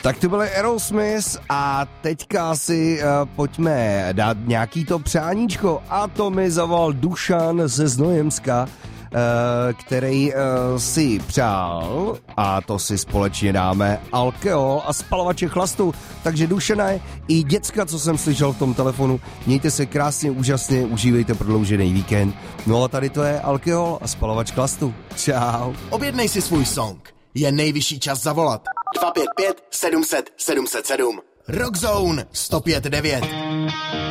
Tak to byly Aerosmith a teďka si pojďme dát nějaký to přáníčko a to mi zavolal Dušan ze Znojemska, který si přál a to si společně dáme alkohol a spalovače chlastu. Takže Dušane i děcka, co jsem slyšel v tom telefonu, mějte se krásně, úžasně, užívejte prodloužený víkend. No a tady to je alkohol a spalovač chlastu. Čau. Objednej si svůj song. Je nejvyšší čas zavolat. 255 700 707. Rockzone 105.9.